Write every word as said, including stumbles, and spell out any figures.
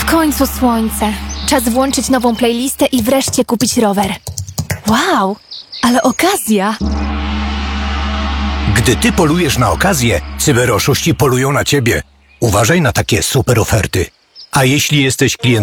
W końcu słońce. Czas włączyć nową playlistę i wreszcie kupić rower. Wow, ale okazja! Gdy ty polujesz na okazję, cyberoszuści polują na ciebie. Uważaj na takie super oferty. A jeśli jesteś klientem